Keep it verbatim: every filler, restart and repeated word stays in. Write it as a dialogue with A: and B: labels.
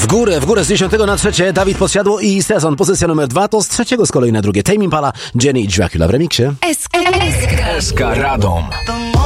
A: W górę, w górę z dziesiątego na trzecie Dawid Podsiadło i Sezon. Pozycja numer dwa to z trzeciego z kolei na drugie. Tame Impala, Jenny i Dracula w remiksie.
B: S K Radom.